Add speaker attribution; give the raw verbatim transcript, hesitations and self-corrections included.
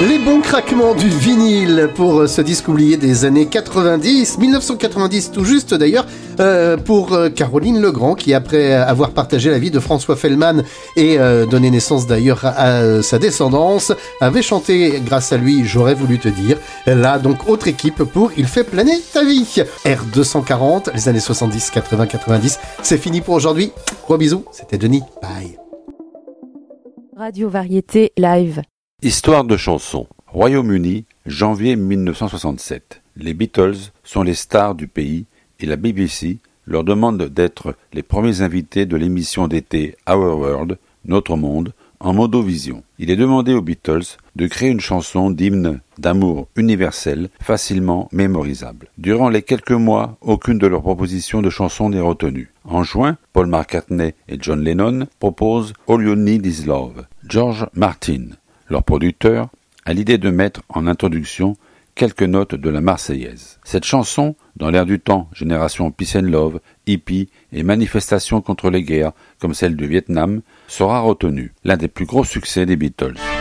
Speaker 1: Les bons craquements du vinyle pour ce disque oublié des années quatre-vingt-dix, mille neuf cent quatre-vingt-dix tout juste d'ailleurs, euh, pour Caroline Legrand qui, après avoir partagé la vie de François Fellman et euh, donné naissance d'ailleurs à, à sa descendance, avait chanté grâce à lui J'aurais voulu te dire. Là donc autre équipe pour Il fait planer ta vie. R deux cent quarante, les années soixante-dix, quatre-vingts, quatre-vingt-dix, c'est fini pour aujourd'hui. Gros bisous, c'était Denis, bye.
Speaker 2: Radio Variété Live.
Speaker 3: Histoire de chansons. Royaume-Uni, janvier mille neuf cent soixante-sept. Les Beatles sont les stars du pays et la B B C leur demande d'être les premiers invités de l'émission d'été Our World, Notre Monde, en modovision. Il est demandé aux Beatles de créer une chanson d'hymne d'amour universel, facilement mémorisable. Durant les quelques mois, aucune de leurs propositions de chansons n'est retenue. En juin, Paul McCartney et John Lennon proposent All You Need Is Love. George Martin, leur producteur, a l'idée de mettre en introduction quelques notes de la Marseillaise. Cette chanson, dans l'air du temps, génération Peace and Love, hippie et manifestation contre les guerres, comme celle du Vietnam, sera retenue, l'un des plus gros succès des Beatles.